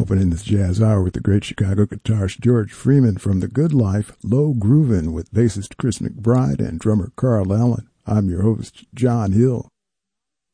Opening this jazz hour with the great Chicago guitarist George Freeman from The Good Life, Low Groovin' with bassist Chris McBride and drummer Carl Allen. I'm your host, John Hill.